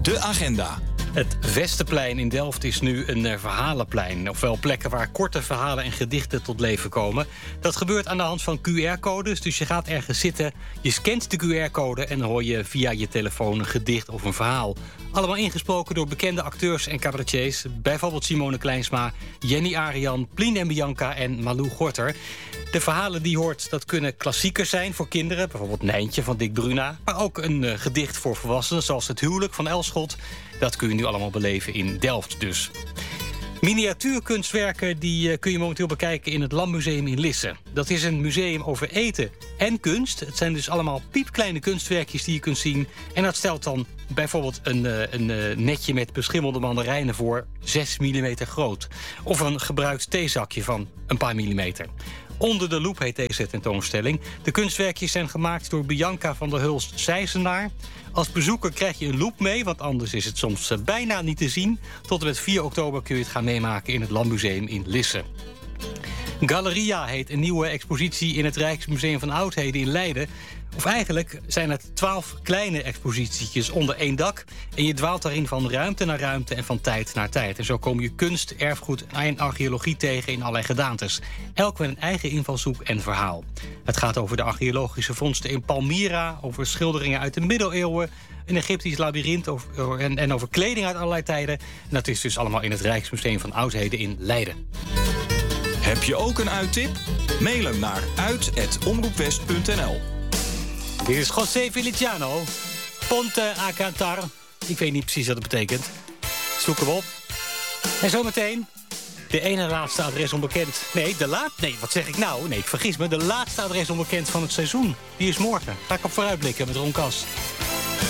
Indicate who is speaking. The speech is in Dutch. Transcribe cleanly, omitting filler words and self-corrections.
Speaker 1: De agenda.
Speaker 2: Het Westerplein in Delft is nu een verhalenplein. Ofwel plekken waar korte verhalen en gedichten tot leven komen. Dat gebeurt aan de hand van QR-codes. Dus je gaat ergens zitten, je scant de QR-code... en dan hoor je via je telefoon een gedicht of een verhaal. Allemaal ingesproken door bekende acteurs en cabaretiers. Bijvoorbeeld Simone Kleinsma, Jenny Arian, Plien en Bianca en Malou Gorter. De verhalen die je hoort, dat kunnen klassiekers zijn voor kinderen. Bijvoorbeeld Nijntje van Dick Bruna. Maar ook een gedicht voor volwassenen, zoals Het Huwelijk van Elschot. Dat kun je nu allemaal beleven in Delft dus. Miniatuurkunstwerken die kun je momenteel bekijken in het Landmuseum in Lisse. Dat is een museum over eten en kunst. Het zijn dus allemaal piepkleine kunstwerkjes die je kunt zien. En dat stelt dan bijvoorbeeld een netje met beschimmelde mandarijnen voor 6 mm groot. Of een gebruikt theezakje van een paar millimeter. Onder de loep heet deze tentoonstelling. De kunstwerkjes zijn gemaakt door Bianca van der Hulst-Sijsenaar. Als bezoeker krijg je een loep mee, want anders is het soms bijna niet te zien. Tot en met 4 oktober kun je het gaan meemaken in het Landmuseum in Lisse. Galeria heet een nieuwe expositie in het Rijksmuseum van Oudheden in Leiden. Of eigenlijk zijn het 12 kleine expositietjes onder één dak. En je dwaalt daarin van ruimte naar ruimte en van tijd naar tijd. En zo kom je kunst, erfgoed en archeologie tegen in allerlei gedaantes. Elk met een eigen invalshoek en verhaal. Het gaat over de archeologische vondsten in Palmyra, over schilderingen uit de middeleeuwen, een Egyptisch labyrint en over kleding uit allerlei tijden. En dat is dus allemaal in het Rijksmuseum van Oudheden in Leiden.
Speaker 1: Heb je ook een uittip? Mail hem naar uit@omroepwest.nl.
Speaker 2: Dit is José Feliciano. Ponte a Cantar. Ik weet niet precies wat het betekent. Zoek hem op. En zometeen de ene laatste adres onbekend. Nee, wat zeg ik nou? Nee, ik vergis me. De laatste adres onbekend van het seizoen. Die is morgen. Ga ik op vooruitblikken met Ron Kas.